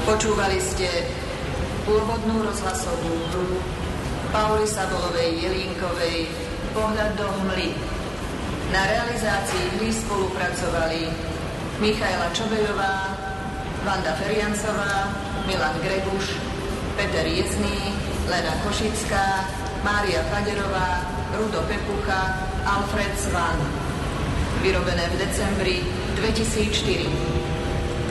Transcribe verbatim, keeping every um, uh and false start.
Počúvali ste pôvodnú rozhlasovú hru Pauly Sabolovej Jelínkovej Pohľad do hmly. Na realizácii hry spolupracovali Michaela Čobejová, Vanda Feriancová, Milan Grebuš, Peter Jezný, Lena Košická, Mária Faderová, Rudo Pepucha, Alfred Svan. Vyrobené v decembri dvetisícštyri.